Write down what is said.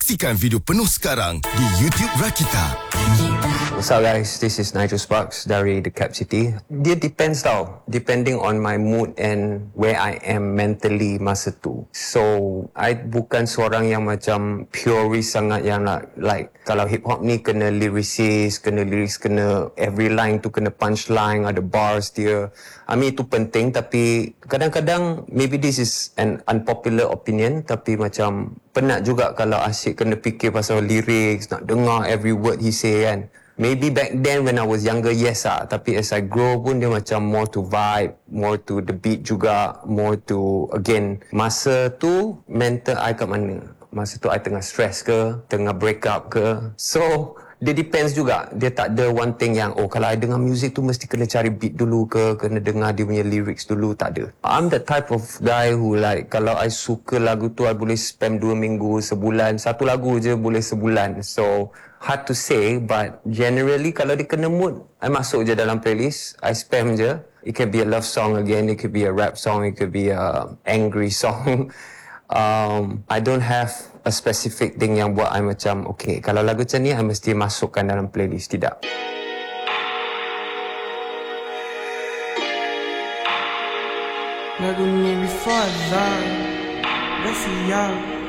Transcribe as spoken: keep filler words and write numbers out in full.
Saksikan video penuh sekarang di YouTube Rakita. What's up guys, this is Nigel Sparks dari The Cap City. Dia depends tau, depending on my mood and where I am mentally masa tu. So, I bukan seorang yang macam purist sangat yang nak, like, kalau hip hop ni kena lyricist, kena lyrics, kena every line tu kena punchline, ada bars dia. I mean itu penting, tapi kadang-kadang maybe this is an unpopular opinion, tapi macam penat juga kalau asyik kena fikir pasal lyrics, nak dengar every word he say kan. Maybe back then when I was younger, yes lah. Tapi as I grow pun dia macam more to vibe, more to the beat juga, more to, again, masa tu mental I kat mana? Masa tu I tengah stress ke, tengah break up ke. So, dia depends juga. Dia tak ada one thing yang, oh kalau I dengar music tu mesti kena cari beat dulu ke, kena dengar dia punya lyrics dulu, tak ada. I'm the type of guy who like, kalau I suka lagu tu, I boleh spam dua minggu, sebulan. Satu lagu je boleh sebulan. So, hard to say, but generally kalau dia kena mood, I masuk je dalam playlist, I spam je. It can be a love song again, it could be a rap song, it could be a angry song. Um, I don't have a specific thing yang buat I macam, okay, kalau lagu macam ni, I mesti masukkan dalam playlist. Tidak. Lagu ni before azan, dah siap.